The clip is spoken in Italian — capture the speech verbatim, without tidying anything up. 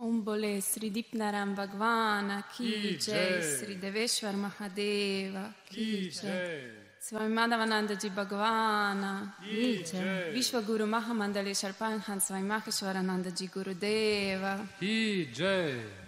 Om Bole Sri Dipnaram Bhagwana Ki Jai, Sri Deveshwar Mahadeva Ki Jai, Swami Madhavanandaji Bhagwana Ki Jai, Vishwaguru Mahamandaleshwar Panhan Swami Maheshwaranandaji Gurudeva Ki Jai.